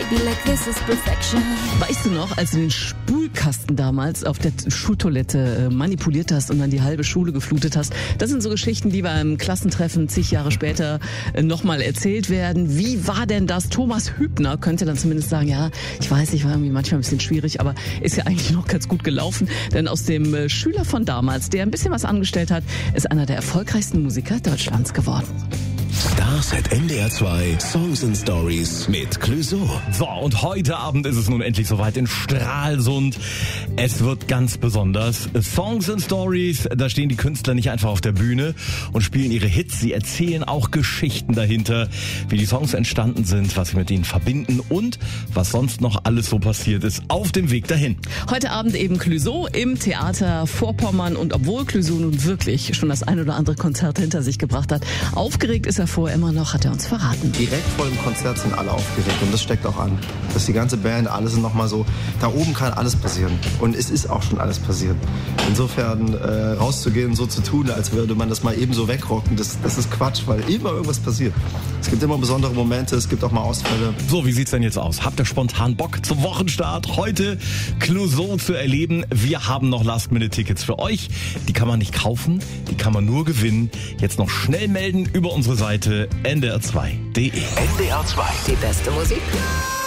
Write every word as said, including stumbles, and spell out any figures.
baby, like this is perfection. Weißt du noch, als du den Spülkasten damals auf der Schultoilette manipuliert hast und dann die halbe Schule geflutet hast? Das sind so Geschichten, die beim Klassentreffen zig Jahre später nochmal erzählt werden. Wie war denn das? Thomas Hübner könnte dann zumindest sagen, ja, ich weiß, ich war irgendwie manchmal ein bisschen schwierig, aber ist ja eigentlich noch ganz gut gelaufen. Denn aus dem Schüler von damals, der ein bisschen was angestellt hat, ist einer der erfolgreichsten Musiker Deutschlands geworden. Stars at N D R zwei Songs and Stories mit Clouseau. So, und heute Abend ist es nun endlich soweit in Stralsund. Es wird ganz besonders. Songs and Stories, da stehen die Künstler nicht einfach auf der Bühne und spielen ihre Hits. Sie erzählen auch Geschichten dahinter, wie die Songs entstanden sind, was sie mit ihnen verbinden und was sonst noch alles so passiert ist auf dem Weg dahin. Heute Abend eben Clouseau im Theater Vorpommern. Und obwohl Clouseau nun wirklich schon das ein oder andere Konzert hinter sich gebracht hat, aufgeregt ist er vorher immer noch, hat er uns verraten. Direkt vor dem Konzert sind alle aufgeregt und das steckt auch an. Dass die ganze Band, alle sind nochmal so, da oben kann alles passieren. Und es ist auch schon alles passiert. Insofern äh, rauszugehen und so zu tun, als würde man das mal eben so wegrocken, das, das ist Quatsch, weil immer irgendwas passiert. Es gibt immer besondere Momente, es gibt auch mal Ausfälle. So, wie sieht's denn jetzt aus? Habt ihr spontan Bock zum Wochenstart heute Clouseau zu erleben? Wir haben noch Last-Minute-Tickets für euch. Die kann man nicht kaufen, die kann man nur gewinnen. Jetzt noch schnell melden über unsere Seite N D R zwei punkt D E. N D R zwei. Die beste Musik.